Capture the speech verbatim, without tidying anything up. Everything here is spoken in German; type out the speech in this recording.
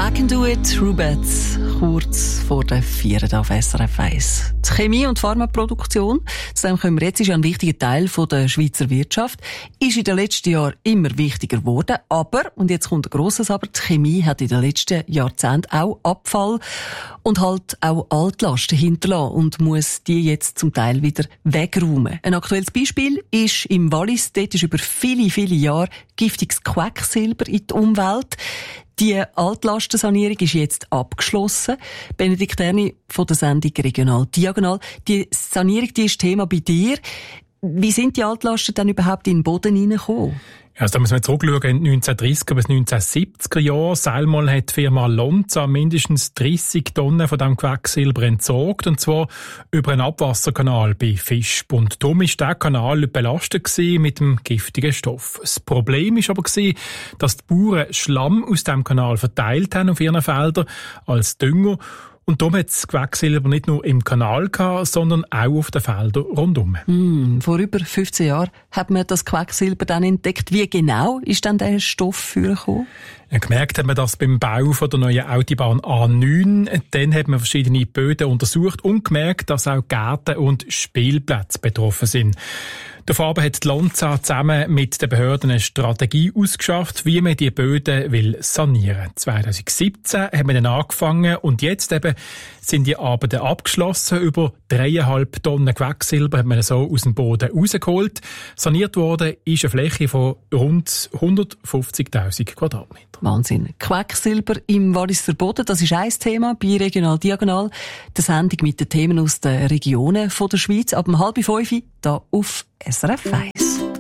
I can do it, Rubets, kurz vor der Vieren auf S R F eins. Die Chemie- und Pharmaproduktion, zu dem kommen wir jetzt, ist ja ein wichtiger Teil von der Schweizer Wirtschaft, ist in den letzten Jahren immer wichtiger geworden. Aber, und jetzt kommt ein grosses Aber, die Chemie hat in den letzten Jahrzehnten auch Abfall und halt auch Altlasten hinterlassen und muss die jetzt zum Teil wieder wegräumen. Ein aktuelles Beispiel ist im Wallis. Dort ist über viele, viele Jahre giftiges Quecksilber in die Umwelt. Die Altlastensanierung ist jetzt abgeschlossen. Benedikt Erni von der Sendung Regional Diagonal. Die Sanierung, die ist Thema bei dir. Wie sind die Altlasten denn überhaupt in den Boden hineingekommen? Also da müssen wir zurückschauen in die neunzehnhundertdreissiger bis neunzehnhundertsiebziger Jahre. Selmal hat die Firma Lonza mindestens dreissig Tonnen von diesem Quecksilber entsorgt, und zwar über einen Abwasserkanal bei Fischb. Und darum war dieser Kanal belastet mit dem giftigen Stoff. Das Problem war aber, dass die Bauern Schlamm aus diesem Kanal verteilt haben auf ihren Feldern als Dünger. Und darum hat das Quecksilber nicht nur im Kanal gehabt, sondern auch auf den Feldern rundum. Mm, vor über fünfzehn Jahren hat man das Quecksilber dann entdeckt. Wie genau ist dann der Stoff vorgekommen? Ja, gemerkt hat man das beim Bau von der neuen Autobahn A neun. Dann hat man verschiedene Böden untersucht und gemerkt, dass auch Gärten und Spielplätze betroffen sind. Davor hat die Lonza zusammen mit den Behörden eine Strategie ausgeschafft, wie man die Böden will sanieren. zwanzig siebzehn hat man dann angefangen und jetzt eben sind die Arbeiten abgeschlossen. Über dreieinhalb Tonnen Quecksilber hat man so aus dem Boden rausgeholt. Saniert worden ist eine Fläche von rund hundertfünfzigtausend Quadratmeter. Wahnsinn. Quecksilber im Walliser Boden, das ist ein Thema bei Regional Diagonal. Die Sendung mit den Themen aus den Regionen von der Schweiz ab um halb fünf da auf S R F eins.